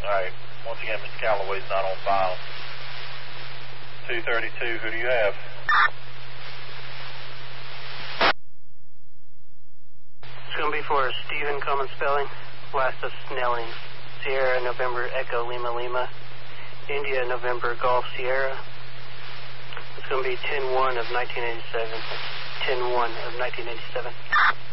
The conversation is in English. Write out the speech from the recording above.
right. Once again, Mr. Calloway's not on file. 232, who do you have? It's going to be for Stephen, common spelling. Last of Snelling. Sierra, November, Echo, Lima, Lima. India, November, Golf, Sierra. It's going to be 10-1 of 1987. 10-1 of 1987.